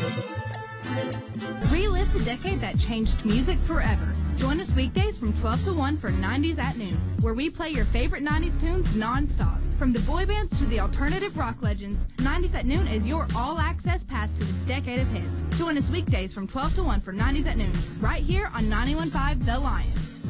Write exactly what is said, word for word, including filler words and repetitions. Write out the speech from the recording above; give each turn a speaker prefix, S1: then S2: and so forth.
S1: Relive the decade that changed music forever. Join us weekdays from twelve to one for nineties at Noon, where we play your favorite nineties tunes non-stop. From the boy bands to the alternative rock legends, nineties at Noon is your all-access pass to the decade of hits. Join us weekdays from twelve to one for nineties at Noon, right here on ninety-one point five The Lion.